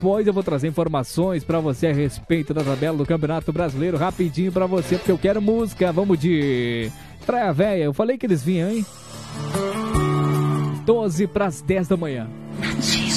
depois eu vou trazer informações pra você a respeito da tabela do Campeonato Brasileiro, rapidinho pra você, porque eu quero música. Vamos de Praia Véia. Eu falei que eles vinham, hein? 12 para as 10 da manhã.